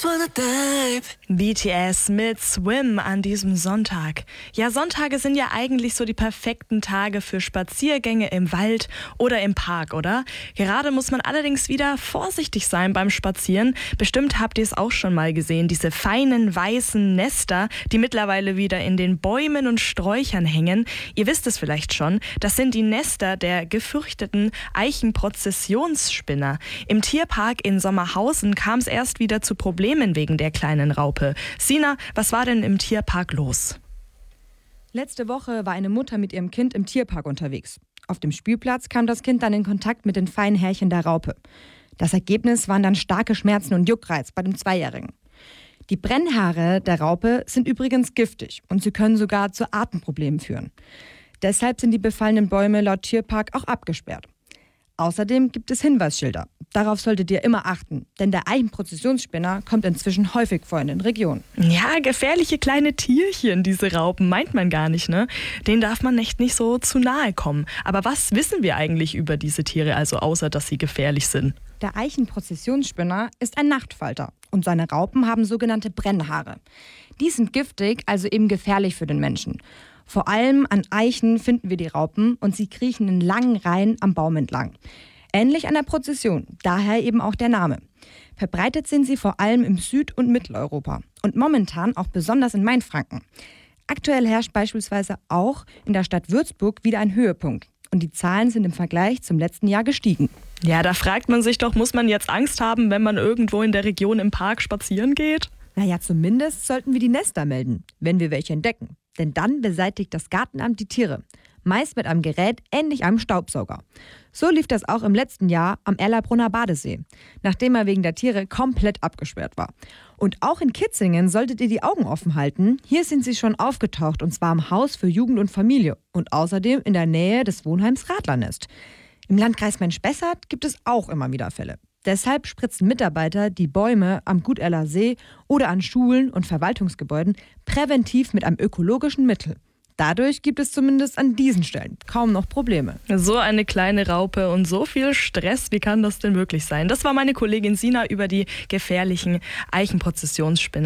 just wanna dive. BTS mit Swim an diesem Sonntag. Ja, Sonntage sind ja eigentlich so die perfekten Tage für Spaziergänge im Wald oder im Park, oder? Gerade muss man allerdings wieder vorsichtig sein beim Spazieren. Bestimmt habt ihr es auch schon mal gesehen, diese feinen weißen Nester, die mittlerweile wieder in den Bäumen und Sträuchern hängen. Ihr wisst es vielleicht schon, das sind die Nester der gefürchteten Eichenprozessionsspinner. Im Tierpark in Sommerhausen kam es erst wieder zu Problemen wegen der kleinen Raupe. Sina, was war denn im Tierpark los? Letzte Woche war eine Mutter mit ihrem Kind im Tierpark unterwegs. Auf dem Spielplatz kam das Kind dann in Kontakt mit den feinen Härchen der Raupe. Das Ergebnis waren dann starke Schmerzen und Juckreiz bei dem Zweijährigen. Die Brennhaare der Raupe sind übrigens giftig und sie können sogar zu Atemproblemen führen. Deshalb sind die befallenen Bäume laut Tierpark auch abgesperrt. Außerdem gibt es Hinweisschilder. Darauf solltet ihr immer achten, denn der Eichenprozessionsspinner kommt inzwischen häufig vor in den Regionen. Ja, gefährliche kleine Tierchen, diese Raupen, meint man gar nicht, ne? Denen darf man echt nicht so zu nahe kommen. Aber was wissen wir eigentlich über diese Tiere, also außer dass sie gefährlich sind? Der Eichenprozessionsspinner ist ein Nachtfalter und seine Raupen haben sogenannte Brennhaare. Die sind giftig, also eben gefährlich für den Menschen. Vor allem an Eichen finden wir die Raupen und sie kriechen in langen Reihen am Baum entlang. Ähnlich an der Prozession, daher eben auch der Name. Verbreitet sind sie vor allem im Süd- und Mitteleuropa und momentan auch besonders in Mainfranken. Aktuell herrscht beispielsweise auch in der Stadt Würzburg wieder ein Höhepunkt und die Zahlen sind im Vergleich zum letzten Jahr gestiegen. Ja, da fragt man sich doch, muss man jetzt Angst haben, wenn man irgendwo in der Region im Park spazieren geht? Naja, zumindest sollten wir die Nester melden, wenn wir welche entdecken. Denn dann beseitigt das Gartenamt die Tiere. Meist mit einem Gerät ähnlich einem Staubsauger. So lief das auch im letzten Jahr am Erlabrunner Badesee, nachdem er wegen der Tiere komplett abgesperrt war. Und auch in Kitzingen solltet ihr die Augen offen halten. Hier sind sie schon aufgetaucht und zwar im Haus für Jugend und Familie und außerdem in der Nähe des Wohnheims Radlernest. Im Landkreis Mensch-Spessart gibt es auch immer wieder Fälle. Deshalb spritzen Mitarbeiter die Bäume am Guteller See oder an Schulen und Verwaltungsgebäuden präventiv mit einem ökologischen Mittel. Dadurch gibt es zumindest an diesen Stellen kaum noch Probleme. So eine kleine Raupe und so viel Stress, wie kann das denn möglich sein? Das war meine Kollegin Sina über die gefährlichen Eichenprozessionsspinnen.